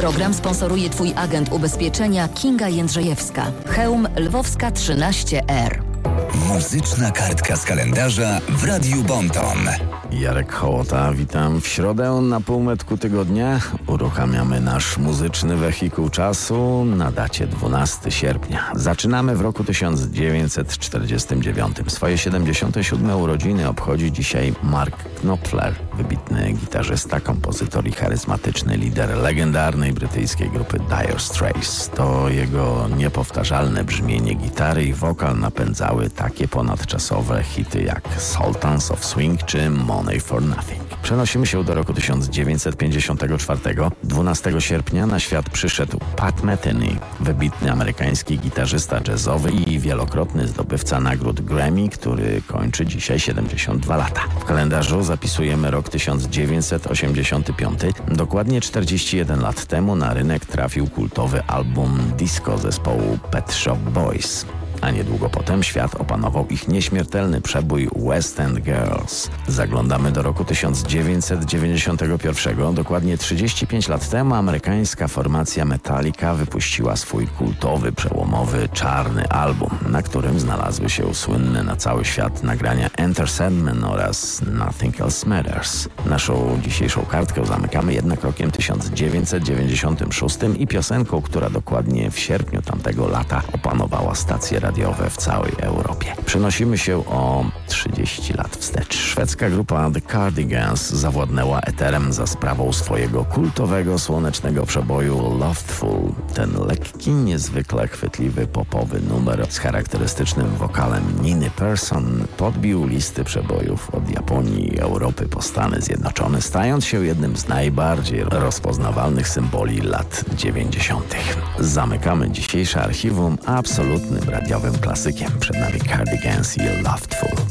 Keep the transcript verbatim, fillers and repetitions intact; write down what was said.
Program sponsoruje Twój agent ubezpieczenia Kinga Jędrzejewska. Chełm Lwowska trzynaście R. Muzyczna kartka z kalendarza w Radiu Bonton. Jarek Hołota, witam w środę na półmetku tygodnia. Uruchamiamy nasz muzyczny wehikuł czasu na dacie dwunastego sierpnia. Zaczynamy w roku tysiąc dziewięćset czterdziestym dziewiątym. Swoje siedemdziesiąte siódme urodziny obchodzi dzisiaj Mark Knopfler, wybitny gitarzysta, kompozytor i charyzmatyczny lider legendarnej brytyjskiej grupy Dire Straits. To jego niepowtarzalne brzmienie gitary i wokal napędzały takie ponadczasowe hity jak Sultans of Swing czy Money for Nothing. Przenosimy się do roku tysiąc dziewięćset pięćdziesiątego czwartego. dwunastego sierpnia na świat przyszedł Pat Metheny, wybitny amerykański gitarzysta jazzowy i wielokrotny zdobywca nagród Grammy, który kończy dzisiaj siedemdziesiąt dwa lata. W kalendarzu zapisujemy rok tysiąc dziewięćset osiemdziesiąty piąty. Dokładnie czterdzieści jeden lat temu na rynek trafił kultowy album disco zespołu Pet Shop Boys. A niedługo potem świat opanował ich nieśmiertelny przebój West End Girls. Zaglądamy do roku tysiąc dziewięćset dziewięćdziesiątego pierwszego. Dokładnie trzydzieści pięć lat temu amerykańska formacja Metallica wypuściła swój kultowy, przełomowy, czarny album, na którym znalazły się słynne na cały świat nagrania Enter Sandman oraz Nothing Else Matters. Naszą dzisiejszą kartkę zamykamy jednak rokiem tysiąc dziewięćset dziewięćdziesiątym szóstym i piosenką, która dokładnie w sierpniu tamtego lata opanowała stację radiowe w całej Europie. Przenosimy się o trzydzieści lat wstecz. Szwedzka grupa The Cardigans zawładnęła eterem za sprawą swojego kultowego, słonecznego przeboju Loftful. Ten lekki, niezwykle chwytliwy, popowy numer z charakterystycznym wokalem Niny Persson podbił listy przebojów od Japonii i Europy po Stany Zjednoczone, stając się jednym z najbardziej rozpoznawalnych symboli lat dziewięćdziesiątych. Zamykamy dzisiejsze archiwum absolutnym radiowym klasykiem. Przed nami Cardigans i Loftful.